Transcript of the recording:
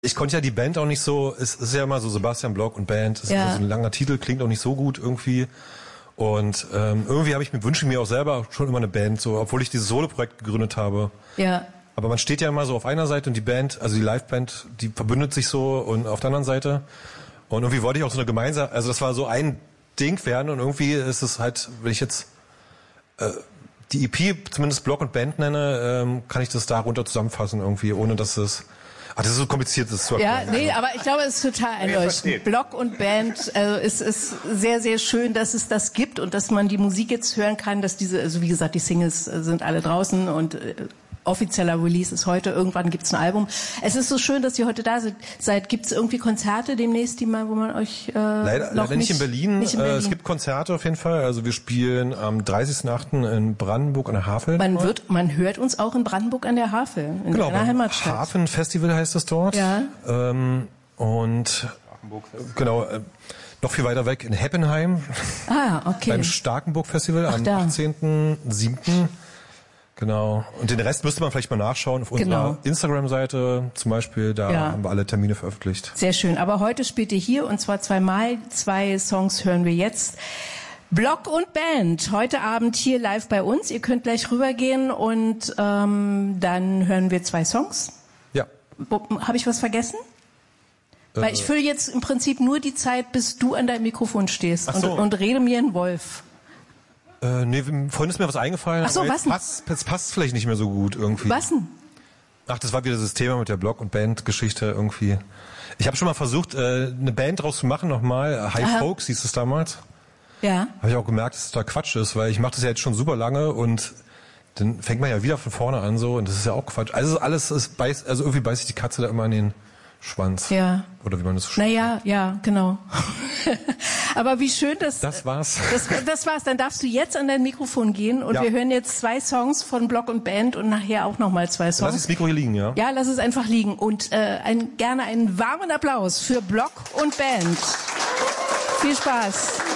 Ich konnte ja die Band auch nicht so, es ist ja immer so Sebastian Block und Band, ist so ein langer Titel, klingt auch nicht so gut irgendwie. Und irgendwie wünsche ich mir auch selber schon immer eine Band, so, obwohl ich dieses Solo-Projekt gegründet habe. Ja. Aber man steht ja immer so auf einer Seite und die Band, also die Liveband, die verbündet sich so und auf der anderen Seite. Und irgendwie wollte ich auch so eine gemeinsame, also das war so ein Ding werden und irgendwie ist es halt, wenn ich jetzt die EP zumindest Block und Band nenne, kann ich das darunter zusammenfassen irgendwie, ohne dass es... das ist so kompliziert, das zu erklären. Ja, nee, aber ich glaube, es ist total einleuchtend. Block und Band, also es ist sehr, sehr schön, dass es das gibt und dass man die Musik jetzt hören kann, dass also wie gesagt, die Singles sind alle draußen und offizieller Release ist heute, irgendwann gibt's ein Album. Es ist so schön, dass ihr heute da seid. Gibt's irgendwie Konzerte demnächst, wo man euch leider nicht in Berlin. Nicht in Berlin. Es gibt Konzerte auf jeden Fall. Also wir spielen am 30.8. in Brandenburg an der Havel. Man hört uns auch in Brandenburg an der Havel, in deiner Heimatstadt. Hafenfestival heißt es dort. Ja. Und genau, noch viel weiter weg in Heppenheim. Okay. Beim Starkenburg-Festival am 18.7. Genau. Und den Rest müsste man vielleicht mal nachschauen auf unserer Instagram-Seite zum Beispiel. Da haben wir alle Termine veröffentlicht. Sehr schön. Aber heute spielt ihr hier und zwar zweimal. 2 Songs hören wir jetzt. Block und Band. Heute Abend hier live bei uns. Ihr könnt gleich rübergehen und dann hören wir 2 Songs. Ja. Habe ich was vergessen? Weil ich fülle jetzt im Prinzip nur die Zeit, bis du an deinem Mikrofon stehst und rede mir in Wolf. Nee, vorhin ist mir was eingefallen. Ach so, was denn? Das passt vielleicht nicht mehr so gut irgendwie. Was denn? Ach, das war wieder das Thema mit der Block- und Band-Geschichte irgendwie. Ich habe schon mal versucht, eine Band draus zu machen nochmal. High Folks hieß es damals. Ja. Habe ich auch gemerkt, dass es da Quatsch ist, weil ich mache das ja jetzt schon super lange und dann fängt man ja wieder von vorne an so und das ist ja auch Quatsch. Also irgendwie beißt sich die Katze da immer in den Schwanz. Ja. Oder wie man das so schreibt. Ja, genau. Aber wie schön, das war's. Das war's. Dann darfst du jetzt an dein Mikrofon gehen und wir hören jetzt 2 Songs von Block und Band und nachher auch nochmal 2 Songs. Lass das Mikro hier liegen, ja? Ja, lass es einfach liegen und gerne einen warmen Applaus für Block und Band. Viel Spaß.